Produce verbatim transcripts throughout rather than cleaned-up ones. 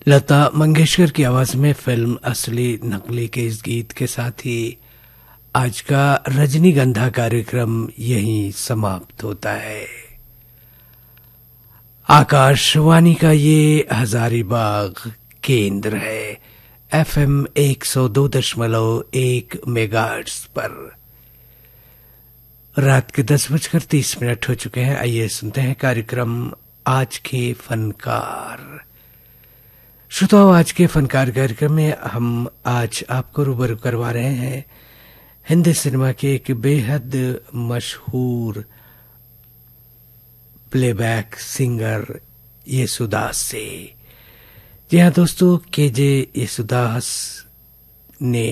लता मंगेशकर की आवाज में फिल्म असली नकली के इस गीत के साथ ही आज का रजनीगंधा कार्यक्रम यहीं समाप्त होता है। आकाशवाणी का ये हजारीबाग केंद्र है, एफएम एक सौ दो दशमलव एक मेगाहर्ट्ज पर। रात के दस बजकर तीस मिनट हो चुके हैं। आइए सुनते हैं कार्यक्रम आज के फनकार। श्रोताओं, आज के फनकार कार्यक्रम में हम आज आपको रूबरू करवा रहे हैं हिंदी सिनेमा के एक बेहद मशहूर प्लेबैक सिंगर येसुदास से। जी हाँ दोस्तों, केजे येसुदास ने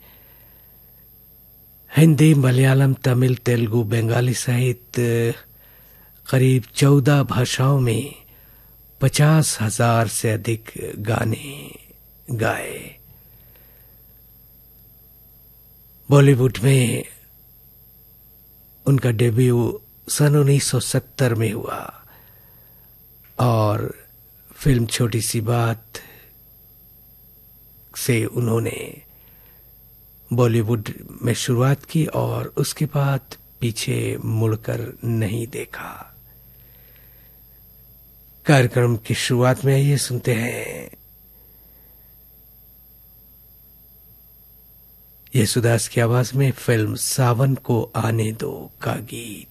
हिंदी, मलयालम, तमिल, तेलुगु, बंगाली सहित करीब चौदह भाषाओं में पचास हजार से अधिक गाने गाए। बॉलीवुड में उनका डेब्यू सन उन्नीस सौ सत्तर में हुआ और फिल्म छोटी सी बात से उन्होंने बॉलीवुड में शुरुआत की और उसके बाद पीछे मुड़कर नहीं देखा। कार्यक्रम की शुरुआत में ये सुनते हैं येसुदास की आवाज में फिल्म सावन को आने दो का गीत।